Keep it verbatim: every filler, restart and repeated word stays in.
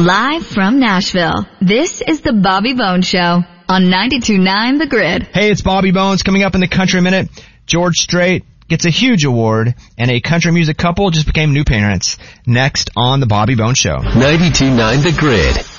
Live from Nashville, this is the Bobby Bones Show on ninety-two point nine The Grid. Hey, it's Bobby Bones. Coming up in the Country Minute, George Strait gets a huge award, and a country music couple just became new parents. Next on the Bobby Bones Show. ninety-two point nine The Grid.